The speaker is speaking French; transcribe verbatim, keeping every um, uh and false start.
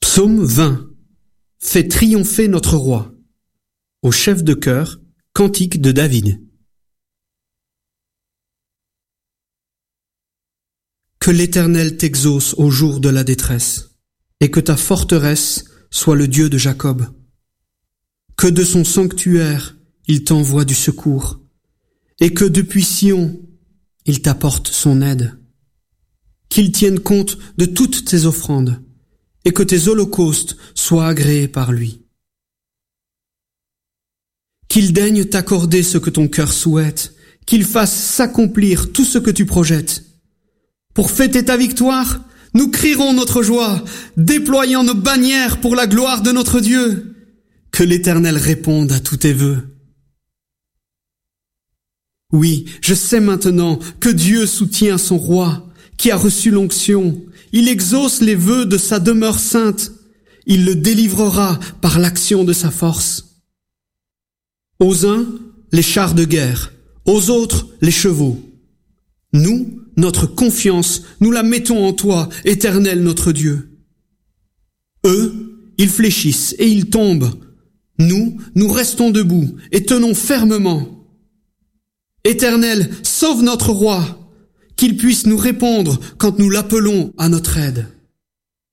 Psaume vingt. Fais triompher notre roi. Au chef de chœur, cantique de David. Que l'Éternel t'exauce au jour de la détresse, et que ta forteresse soit le Dieu de Jacob. Que de son sanctuaire il t'envoie du secours, et que depuis Sion il t'apporte son aide. Qu'il tienne compte de toutes tes offrandes, et que tes holocaustes soient agréés par lui. Qu'il daigne t'accorder ce que ton cœur souhaite, qu'il fasse s'accomplir tout ce que tu projettes. Pour fêter ta victoire, nous crierons notre joie, déployant nos bannières pour la gloire de notre Dieu. Que l'Éternel réponde à tous tes vœux. Oui, je sais maintenant que Dieu soutient son roi, qui a reçu l'onction. Il exauce les vœux de sa demeure sainte. Il le délivrera par l'action de sa force. Aux uns, les chars de guerre, aux autres, les chevaux. Nous, notre confiance, nous la mettons en toi, Éternel notre Dieu. Eux, ils fléchissent et ils tombent. Nous, nous restons debout et tenons fermement. Éternel, sauve notre roi, qu'il puisse nous répondre quand nous l'appelons à notre aide.